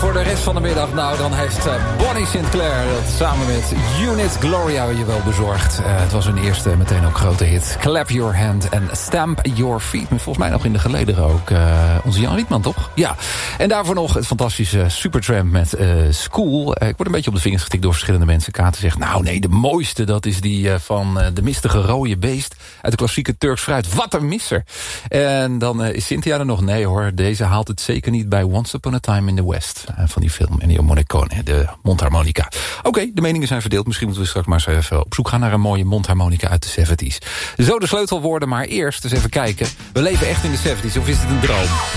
voor de rest van de middag. Nou, dan heeft Bonnie Sinclair dat samen met Unit Gloria je wel bezorgd. Het was hun eerste, meteen ook grote hit. Clap Your Hand en Stamp Your Feet. Volgens mij nog in de gelederen ook. Onze Jan Rietman, toch? Ja. En daarvoor nog het fantastische Supertramp met School. Ik word een beetje op de vingers getikt door verschillende mensen. Katen zegt, nou nee, de mooiste, dat is die van de mistige rode beest uit de klassieke Turks fruit. Wat een misser. En dan is Cynthia er nog. Nee hoor, deze haalt het zeker niet bij Once Upon a Time in the West. Van die film Ennio Morricone, de mondharmonica. Oké, de meningen zijn verdeeld. Misschien moeten we straks maar eens even op zoek gaan naar een mooie mondharmonica uit de 70s. Zo de sleutelwoorden, maar eerst eens even kijken. We leven echt in de 70s, of is het een droom?